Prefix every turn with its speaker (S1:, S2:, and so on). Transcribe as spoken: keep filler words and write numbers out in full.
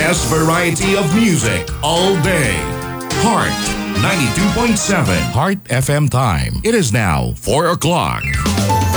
S1: best variety of music all day. Heart ninety-two point seven Heart F M time. It is now four o'clock.